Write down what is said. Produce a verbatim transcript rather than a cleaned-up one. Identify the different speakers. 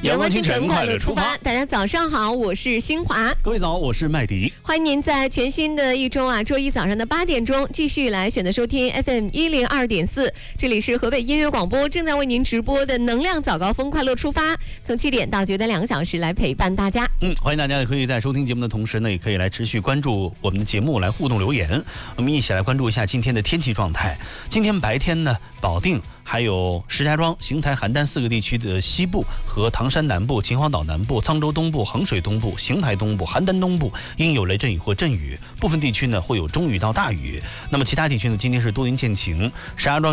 Speaker 1: 阳光清晨，快乐出发。
Speaker 2: 大家早上好，我是新华。
Speaker 1: 各位早，我是麦迪。
Speaker 2: 欢迎您在全新的一周啊，周一早上的八点钟继续来选择收听 F M 一零二点四，这里是河北音乐广播正在为您直播的能量早高峰，快乐出发，从七点到九点两个小时来陪伴大家。
Speaker 1: 嗯，欢迎大家也可以在收听节目的同时呢，也可以来持续关注我们的节目，来互动留言。我们一起来关注一下今天的天气状态。今天白天呢，保定还有石家庄、邢台、邯郸四个地区的西部和唐山南部、秦皇岛南部、沧州东部、衡水东部、邢台东部、邯郸东部应有雷阵雨或阵雨，部分地区呢会有中雨到大雨。那么其他地区呢，今天是多云见晴。石家庄